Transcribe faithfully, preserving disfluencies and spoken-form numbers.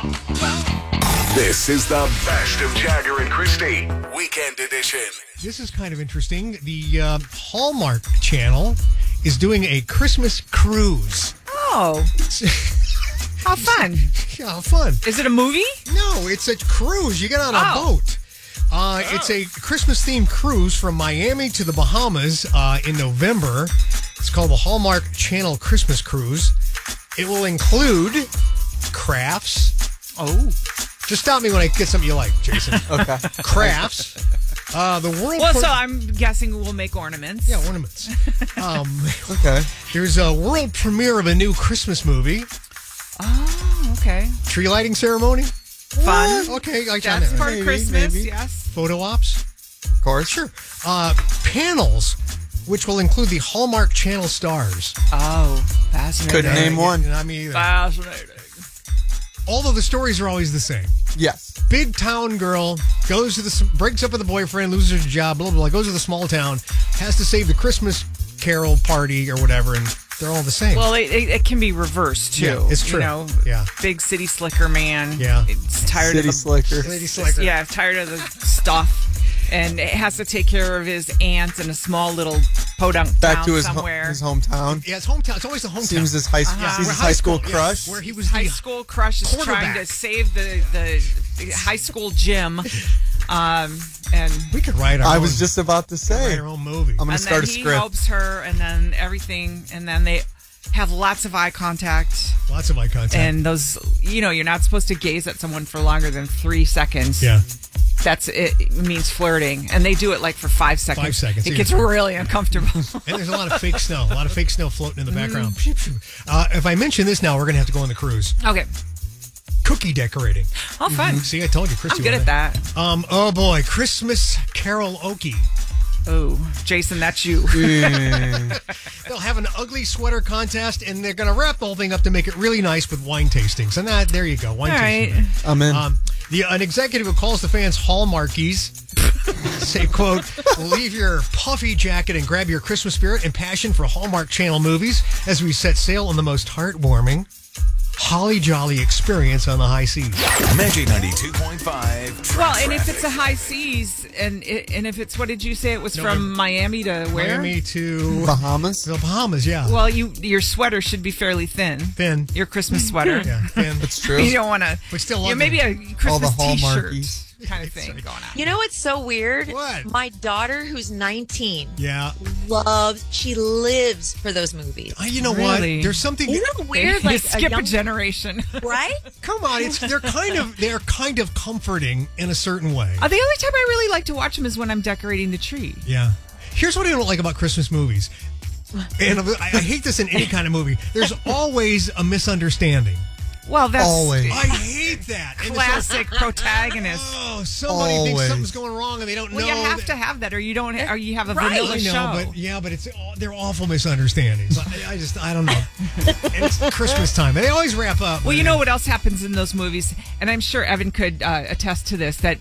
This is the best of Jagger and Christy, Weekend Edition. This is kind of interesting. The uh, Hallmark Channel is doing a Christmas cruise. Oh. How fun. Yeah, how fun. Is it a movie? No, it's a cruise. You get on a Oh. boat. Uh, Oh. It's a Christmas-themed cruise from Miami to the Bahamas uh, in November. It's called the Hallmark Channel Christmas Cruise. It will include crafts. Oh. Just stop me when I get something you like, Jason. Okay. Crafts. Uh, the world. Well, Pro- so I'm guessing we'll make ornaments. yeah, ornaments. Um, Okay. there's a world premiere of a new Christmas movie. Oh, okay. Tree lighting ceremony. Fun. Okay, like That's part Maybe, of Christmas, maybe. yes. photo ops. Of course. Sure. Uh, panels, which will include the Hallmark Channel stars. Oh, fascinating. Couldn't name one. Not me either. Fascinating. Although the stories are always the same. Yes. Big town girl goes to the breaks up with a boyfriend, loses her job, blah blah blah. Goes to the small town, has to save the Christmas carol party or whatever, and they're all the same. Well, it, it, it can be reversed, too. Yeah, it's true. You know, Yeah. big city slicker man. Yeah. It's tired City of the slicker. Lady Slicker. Yeah, tired of the stuff. And it has to take care of his aunt in a small little podunk Back town to his ho- somewhere. his hometown. Yeah, it's hometown. It's always the hometown. Seems his high, Uh-huh. sees Where his high school yeah, crush. where he was high the school crush is trying quarterback. to save the, the, the high school gym. Um, and We could write our I own, was just about to write say. our own movie. I'm going to and start then a he script. helps her, and then everything, and then they have lots of eye contact. Lots of eye contact. And those, you know, you're not supposed to gaze at someone for longer than three seconds. yeah. That's it, it means flirting, and they do it like for five seconds. Five seconds, It yeah. gets really uncomfortable. And there's a lot of fake snow. A lot of fake snow floating in the background. Mm-hmm. Uh, if I mention this now, we're going to have to go on the cruise. Okay. Cookie decorating. Oh, fun. See, I told you, Christy. I'm good wanted at that. Um, oh boy, Christmas karaoke. Oh, Jason, that's you. They'll have an ugly sweater contest, and they're going to wrap the whole thing up to make it really nice with wine tastings. And that, there you go, wine All tasting. right. I'm in. Um, the an executive who calls the fans Hallmarkies say, "quote Leave your puffy jacket and grab your Christmas spirit and passion for Hallmark Channel movies as we set sail on the most heartwarming, holly jolly experience on the high seas." Magic ninety-two point five. Well, and if it's a high seas, and it, and if it's, what did you say? It was No, from but- Miami to where? Miami to Bahamas. the Bahamas, yeah. Well, you your sweater should be fairly thin. Thin. Your Christmas sweater. Yeah, thin. It's true. You don't want to. We still Yeah, love maybe them. a All the Christmas T-shirt Hallmarkies. kind of thing going on. You know what's so weird? What? My daughter, who's nineteen, Yeah. loves, she lives for those movies. Uh, you know Really? what? There's something. Isn't it weird? You Like skip a, young, generation. right? Come on, it's they're kind of they're kind of comforting in a certain way. Uh, the only time I really like to watch them is when I'm decorating the tree. Yeah. Here's what I don't like about Christmas movies. And I, I hate this in any kind of movie. There's always a misunderstanding. Well, that's Always. I hate that. And it's like, classic protagonist. oh, somebody thinks Always. something's going wrong and they don't Well, know. you have that- to have that, or you don't, or you have a Right. vanilla I know, show. but yeah, but it's they're awful misunderstandings. I, I just I don't know. And it's Christmas time. They always wrap up. Well, you with- know what else happens in those movies, and I'm sure Evan could uh, attest to this, that